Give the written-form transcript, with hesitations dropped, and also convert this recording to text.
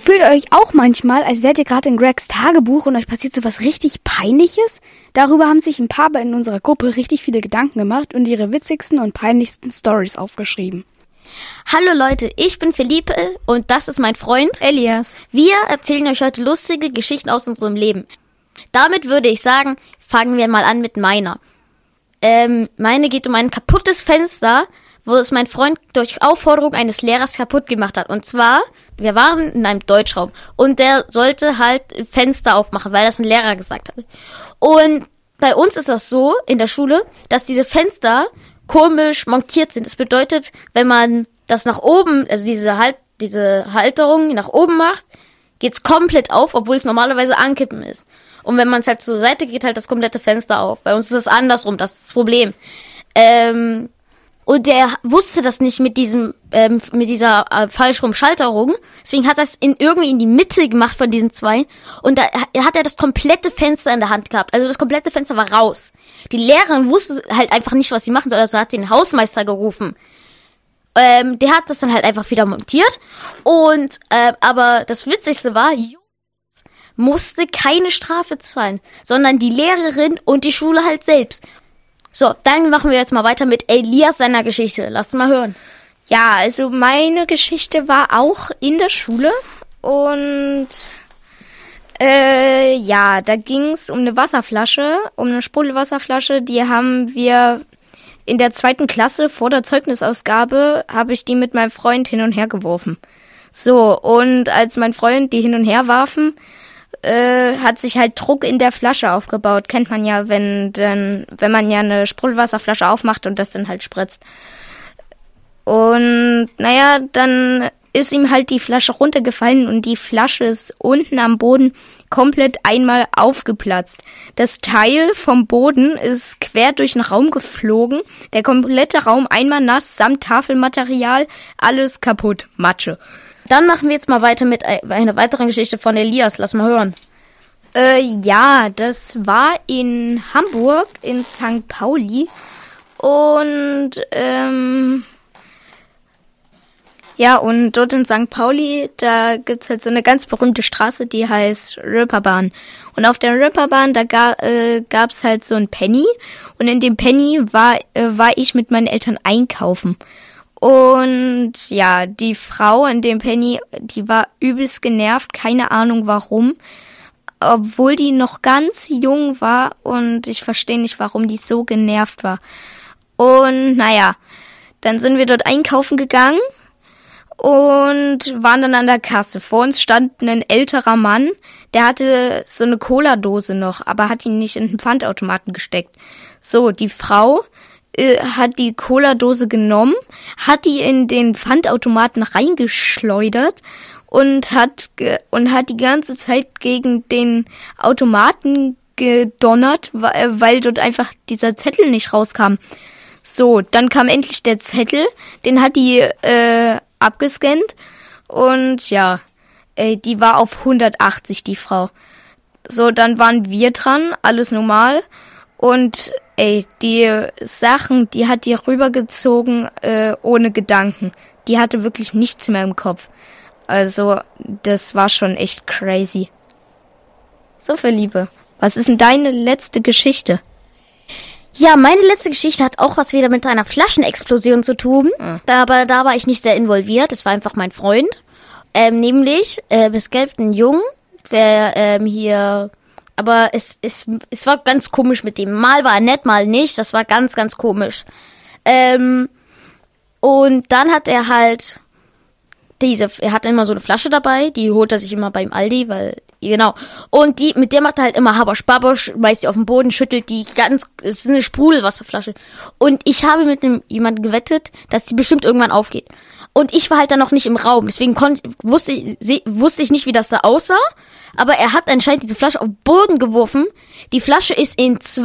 Fühlt ihr euch auch manchmal, als wärt ihr gerade in Gregs Tagebuch und euch passiert so was richtig Peinliches? Darüber haben sich ein paar in unserer Gruppe richtig viele Gedanken gemacht und ihre witzigsten und peinlichsten Stories aufgeschrieben. Hallo Leute, ich bin Felipe und das ist mein Freund Elias. Wir erzählen euch heute lustige Geschichten aus unserem Leben. Damit würde ich sagen, fangen wir mal an mit meiner. Meine geht um ein kaputtes Fenster, wo es mein Freund durch Aufforderung eines Lehrers kaputt gemacht hat. Und zwar, wir waren in einem Deutschraum und der sollte halt Fenster aufmachen, weil das ein Lehrer gesagt hat. Und bei uns ist das so in der Schule, dass diese Fenster komisch montiert sind. Das bedeutet, wenn man das nach oben, also diese Halterung nach oben macht, geht's komplett auf, obwohl es normalerweise ankippen ist. Und wenn man es halt zur Seite geht, halt das komplette Fenster auf. Bei uns ist es andersrum, das ist das Problem. Und der wusste das nicht mit dieser falschrum Schalterung. Deswegen hat er es irgendwie in die Mitte gemacht von diesen zwei. Und da hat er das komplette Fenster in der Hand gehabt. Also das komplette Fenster war raus. Die Lehrerin wusste halt einfach nicht, was sie machen soll. Also hat sie den Hausmeister gerufen. Der hat das dann halt einfach wieder montiert. Und aber das Witzigste war, musste keine Strafe zahlen, sondern die Lehrerin und die Schule halt selbst. So, dann machen wir jetzt mal weiter mit Elias seiner Geschichte. Lasst mal hören. Ja, also meine Geschichte war auch in der Schule und da ging's um eine Wasserflasche, um eine Sprudelwasserflasche. Die haben wir in der 2. Klasse vor der Zeugnisausgabe, habe ich die mit meinem Freund hin und her geworfen. So, und als mein Freund die hin und her warfen, hat sich halt Druck in der Flasche aufgebaut. Kennt man ja, wenn man ja eine Sprudelwasserflasche aufmacht und das dann halt spritzt. Und naja, dann ist ihm halt die Flasche runtergefallen und die Flasche ist unten am Boden komplett einmal aufgeplatzt. Das Teil vom Boden ist quer durch den Raum geflogen. Der komplette Raum einmal nass, samt Tafelmaterial, alles kaputt, Matsche. Dann machen wir jetzt mal weiter mit einer weiteren Geschichte von Elias. Lass mal hören. Ja, das war in Hamburg, in St. Pauli. Und, und dort in St. Pauli, da gibt's halt so eine ganz berühmte Straße, die heißt Reeperbahn. Und auf der Reeperbahn, da gab's halt so ein Penny. Und in dem Penny war ich mit meinen Eltern einkaufen. Und ja, die Frau in dem Penny, die war übelst genervt, keine Ahnung warum, obwohl die noch ganz jung war und ich verstehe nicht, warum die so genervt war. Und naja, dann sind wir dort einkaufen gegangen und waren dann an der Kasse. Vor uns stand ein älterer Mann, der hatte so eine Cola-Dose noch, aber hat ihn nicht in den Pfandautomaten gesteckt. So, die Frau hat die Cola-Dose genommen, hat die in den Pfandautomaten reingeschleudert und hat die ganze Zeit gegen den Automaten gedonnert, weil dort einfach dieser Zettel nicht rauskam. So, dann kam endlich der Zettel, den hat die abgescannt und ja, die war auf 180, die Frau. So, dann waren wir dran, alles normal und die Sachen, die hat die rübergezogen ohne Gedanken. Die hatte wirklich nichts mehr im Kopf. Also, das war schon echt crazy. So, Felipe, was ist denn deine letzte Geschichte? Ja, meine letzte Geschichte hat auch was wieder mit einer Flaschenexplosion zu tun. Aber da war ich nicht sehr involviert. Das war einfach mein Freund. Nämlich, es gab einen Jungen, der hier... Aber es war ganz komisch mit dem. Mal war er nett, mal nicht. Das war ganz, ganz komisch. Und dann hat er halt er hat immer so eine Flasche dabei, die holt er sich immer beim Aldi, und mit der macht er halt immer Habosch-Babosch, schmeißt die auf den Boden, schüttelt die es ist eine Sprudelwasserflasche. Und ich habe mit jemandem gewettet, dass die bestimmt irgendwann aufgeht. Und ich war halt dann noch nicht im Raum, deswegen wusste ich nicht, wie das da aussah. Aber er hat anscheinend diese Flasche auf den Boden geworfen. Die Flasche ist in 2